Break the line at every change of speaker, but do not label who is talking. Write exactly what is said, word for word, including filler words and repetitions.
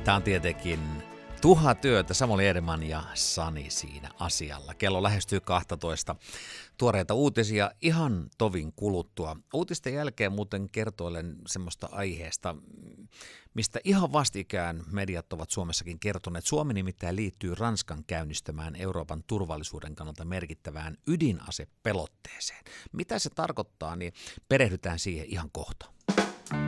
Tämä on tietenkin Tuhat työtä, Samuli Edelman ja Sani siinä asialla. Kello lähestyy kaksitoista. Tuoreita uutisia ihan tovin kuluttua. Uutisten jälkeen muuten kertoilen semmoista aiheesta, mistä ihan vastikään mediat ovat Suomessakin kertoneet. Suomi nimittäin liittyy Ranskan käynnistämään Euroopan turvallisuuden kannalta merkittävään ydinasepelotteeseen. Mitä se tarkoittaa, niin perehdytään siihen ihan kohta.